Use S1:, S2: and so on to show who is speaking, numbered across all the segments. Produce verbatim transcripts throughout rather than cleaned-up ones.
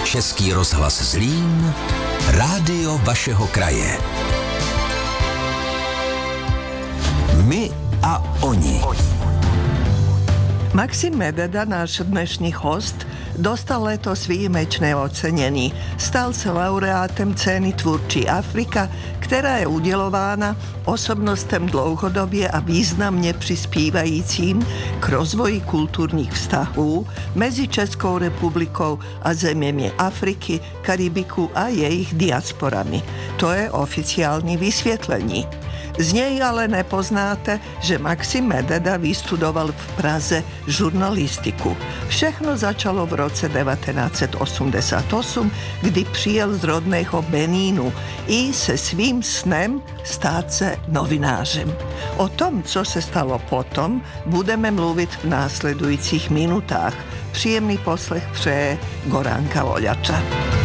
S1: Český rozhlas Zlín, rádio vašeho kraje. My a oni.
S2: Maxim Mededa, náš dnešní host, dostal letos výjimečné ocenění. Stal se laureátem ceny Tvůrčí Afrika, která je udělována osobnostem dlouhodobě a významně přispívajícím k rozvoji kulturních vztahů mezi Českou republikou a zeměmi Afriky, Karibiku a jejich diasporami. To je oficiální vysvětlení. Z něj ale nepoznáte, že Maxim Mededa vystudoval v Praze žurnalistiku. Všechno začalo v roce devatenáct set osmdesát osm, kdy přijel z rodného Benínu i se svým snem stát se novinářem. O tom, co se stalo potom, budeme mluvit v následujících minutách. Příjemný poslech přeje Goranka Voljača.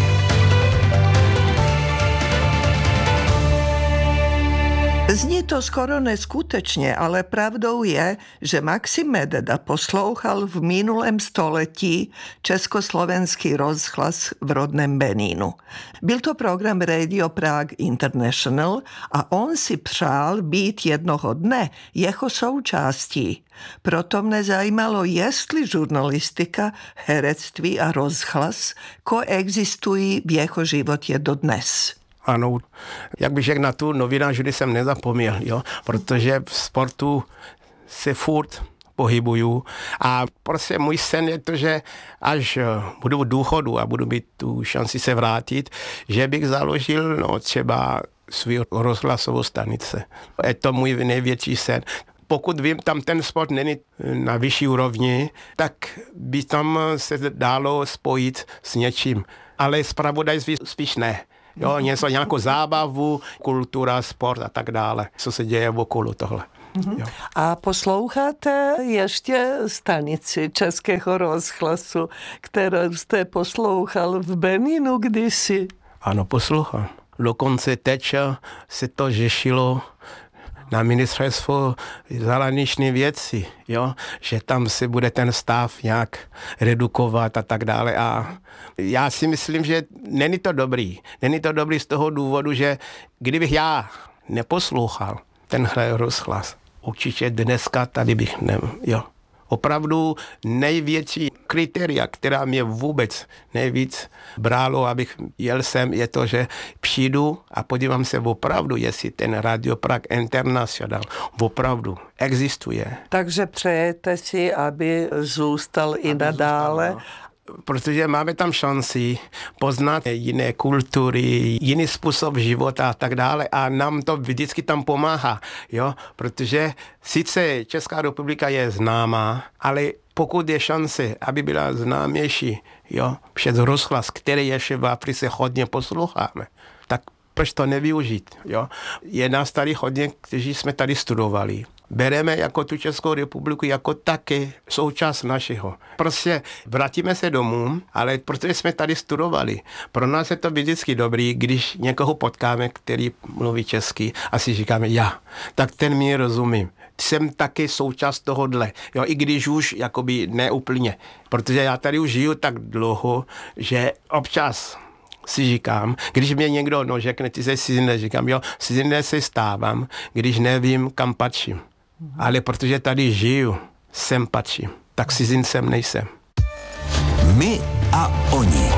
S2: Zní to skoro neskutečně, ale pravdou je, že Maxim Mededa poslouchal v minulém století československý rozhlas v rodném Benínu. Byl to program Radio Prague International a on si přál být jednoho dne jeho součástí. Proto mne zajímalo, jestli žurnalistika, herectví a rozhlas koexistují v jeho životě dodnes.
S3: Ano, jak bych řekl, na tu novinářinu jsem nezapomněl, jo, protože v sportu se furt pohybuju a prostě můj sen je to, že až budu v důchodu a budu mít tu šanci se vrátit, že bych založil no, třeba svou rozhlasovou stanice. Je to můj největší sen. Pokud vím, tam ten sport není na vyšší úrovni, tak by tam se dalo spojit s něčím, ale zpravodajství spíš ne. Jo, něco, nějakou zábavu, kultura, sport a tak dále, co se děje okolo tohle.
S2: Jo. A posloucháte ještě stanici Českého rozhlasu, kterou jste poslouchal v Benínu kdysi?
S3: Ano, poslouchám. Dokonce teď se to řešilo na ministerstvo zahraniční věci, jo, že tam se bude ten stav nějak redukovat a tak dále. A já si myslím, že není to dobrý. Není to dobrý z toho důvodu, že kdybych já neposlouchal tenhle rozhlas, určitě dneska tady bych ne, jo. Opravdu největší kritéria, která mě vůbec nejvíc bralo, abych jel sem, je to, že přijdu a podívám se opravdu, jestli ten Radio Prague International opravdu existuje.
S2: Takže přejete si, aby zůstal i nadále?
S3: Protože máme tam šanci poznat jiné kultury, jiný způsob života a tak dále a nám to vždycky tam pomáhá, jo, protože sice Česká republika je známá, ale pokud je šance, aby byla známější, jo, přes rozhlas, který ještě v Africe hodně posloucháme, tak proč to nevyužít, jo. Je nás tady hodně, kteří jsme tady studovali. Bereme jako tu Českou republiku jako taky součást našeho. Prostě vrátíme se domů, ale protože jsme tady studovali, pro nás je to vždycky dobrý, když někoho potkáme, který mluví česky a si říkáme, já, tak ten mi rozumím. Jsem taky součást tohodle, jo, i když už jakoby neúplně, protože já tady už žiju tak dlouho, že občas si říkám, když mě někdo no, řekne, ty jsi cizinec, říkám, jo, cizinec se stávám, když nevím, kam patřím. Ale protože tady žiju, sem patřím, tak cizincem nejsem.
S1: My a oni.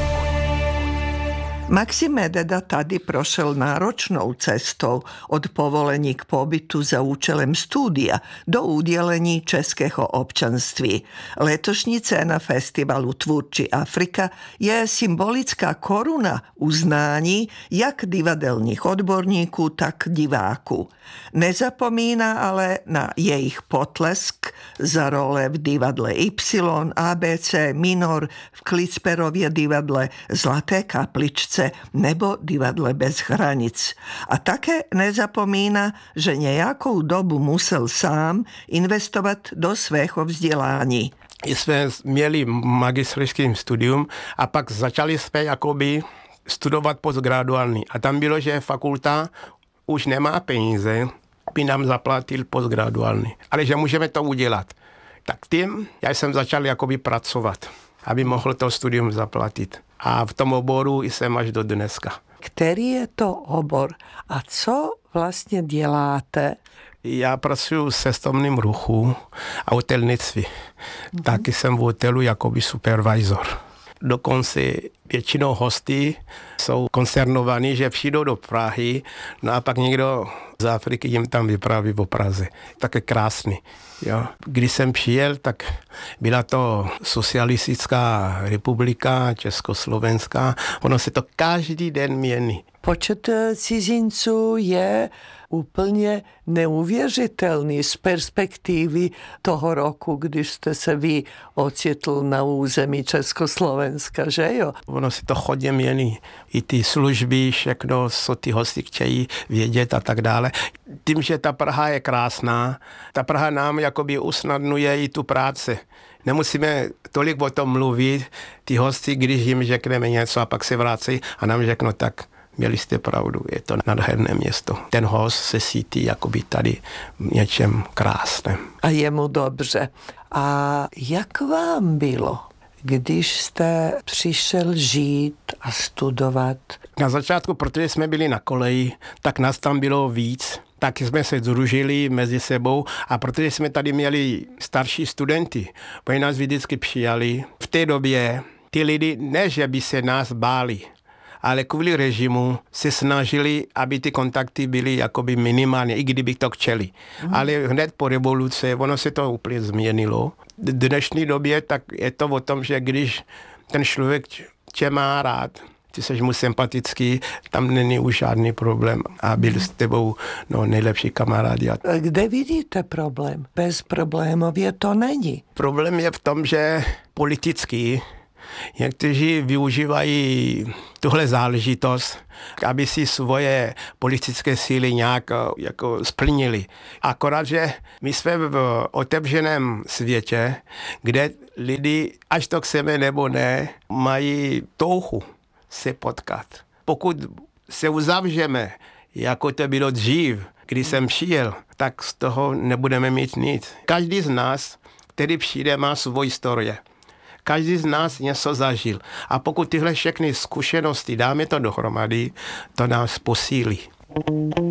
S2: Maxim Mededa tady prošel náročnou cestou od povolení k pobytu za účelem studia do udělení českého občanství. Letošní cena festivalu Tvůrčí Afrika je symbolická koruna uznání jak divadelních odborníků, tak diváků. Nezapomíná ale na jejich potlesk za role v divadle Y, á bé cé Minor, v Klicperově divadle Zlaté kapličce nebo divadle Bez hranic. A také nezapomíná, že nějakou dobu musel sám investovat do svého vzdělání.
S3: Jsme měli magisterským studium a pak začali jsme jakoby studovat postgraduální. A tam bylo, že fakulta už nemá peníze, by nám zaplatil postgraduální. Ale že můžeme to udělat. Tak tím já jsem začal jakoby pracovat aby mohl to studium zaplatit. A v tom oboru jsem až do dneska.
S2: Který je to obor a co vlastně děláte?
S3: Já pracuji v cestovním ruchu a hotelnictví. Mm-hmm. Taky jsem v hotelu jakoby supervisor. Dokonce většinou hosty jsou koncernovaní, že přijdou do Prahy, no a pak někdo z Afriky jim tam vypráví o Praze. Také krásný. Jo. Když jsem přijel, tak byla to socialistická republika, Československá. Ono se to každý den mění.
S2: Počet cizinců je úplně neuvěřitelný z perspektivy toho roku, když jste se vy ocitl na území Československa, že jo?
S3: Ono si to hodně mění. I ty služby, všechno, co ty hosti chtějí vědět a tak dále. Tím, že ta Praha je krásná, ta Praha nám jakoby usnadňuje i tu práci. Nemusíme tolik o tom mluvit. Ty hosti, když jim řekneme něco a pak se vrací a nám řeknou tak, měli jste pravdu, je to nádherné město. Ten host se cítí jakoby tady něčem krásném.
S2: A je mu dobře. A jak vám bylo, když jste přišel žít a studovat?
S3: Na začátku, protože jsme byli na koleji, tak nás tam bylo víc. Tak jsme se združili mezi sebou a protože jsme tady měli starší studenty, oni nás vždycky přijali. V té době ty lidi, ne že by se nás báli, ale kvůli režimu se snažili, aby ty kontakty byly jakoby minimálně, i kdyby to chtěli. Mm. Ale hned po revoluci, ono se to úplně změnilo. V dnešní době tak je to o tom, že když ten člověk tě má rád, ty jsi mu sympatický, tam není už žádný problém a byl s tebou no, nejlepší kamarád.
S2: Kde vidíte problém? Bezproblémově to není.
S3: Problém je v tom, že politický někteří využívají tuhle záležitost, aby si svoje politické síly nějak jako splnili. Akorát, že my jsme v otevřeném světě, kde lidi, až to chceme nebo ne, mají touhu se potkat. Pokud se uzavřeme, jako to bylo dřív, když jsem přijel, tak z toho nebudeme mít nic. Každý z nás, který přijde, má svou historii. Každý z nás něco zažil. A pokud tyhle všechny zkušenosti dáme to dohromady, to nás posílí.